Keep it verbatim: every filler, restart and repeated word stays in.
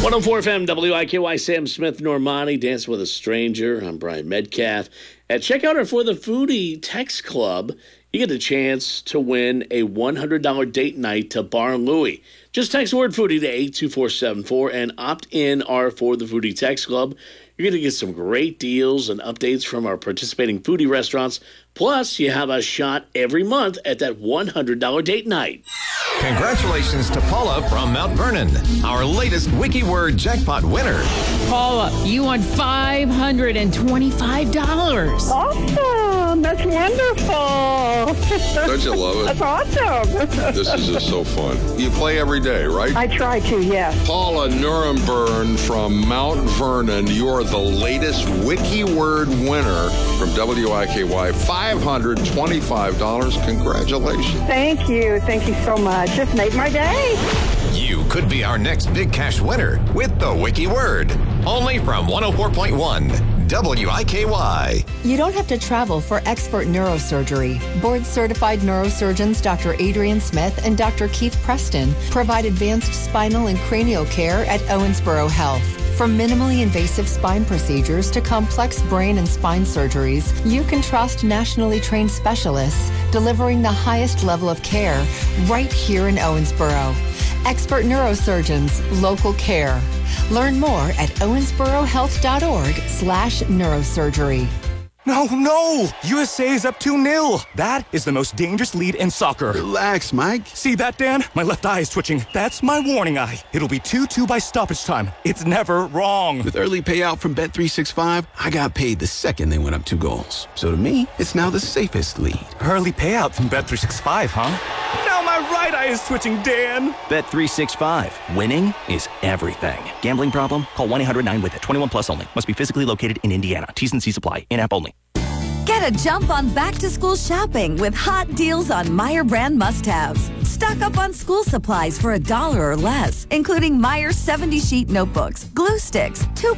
one oh four F M, W I K Y, Sam Smith, Normani, Dancing with a Stranger. I'm Brian Metcalf. And check out our For the Foodie text club. You get a chance to win a one hundred dollars date night to Bar and Louie. Just text word foodie to eight two four seven four and opt in our For the Foodie text club. You're going to get some great deals and updates from our participating foodie restaurants. Plus, you have a shot every month at that one hundred dollars date night. Congratulations to Paula from Mount Vernon, our latest WikiWord jackpot winner. Paula, you won five hundred twenty-five dollars. Awesome. That's wonderful. Don't you love it? That's awesome. This is just so fun. You play every day, right? I try to, yes. Paula Nuremberg from Mount Vernon, you are the latest WikiWord winner from W I K Y. five hundred twenty-five dollars. Congratulations. Thank you. Thank you so much. Just made my day. You could be our next big cash winner with the WikiWord. Only from one oh four point one W I K Y. You don't have to travel for expert neurosurgery. Board-certified neurosurgeons Doctor Adrian Smith and Doctor Keith Preston provide advanced spinal and cranial care at Owensboro Health. From minimally invasive spine procedures to complex brain and spine surgeries, you can trust nationally trained specialists delivering the highest level of care right here in Owensboro. Expert neurosurgeons, local care. Learn more at owensborohealth.org slash neurosurgery. No, no! U S A is up two nil. That is the most dangerous lead in soccer. Relax, Mike. See that, Dan? My left eye is twitching. That's my warning eye. It'll be two two by stoppage time. It's never wrong. With early payout from Bet three sixty-five, I got paid the second they went up two goals. So to me, it's now the safest lead. Early payout from Bet three sixty-five, huh? Now my right eye is twitching, Dan. Bet three sixty-five. Winning is everything. Gambling problem? Call one eight hundred nine with it. twenty-one plus only. Must be physically located in Indiana. T's and C's apply. In-app only. Get a jump on back-to-school shopping with hot deals on Meyer brand must-haves. Stock up on school supplies for a dollar or less, including Meyer seventy sheet notebooks, glue sticks, two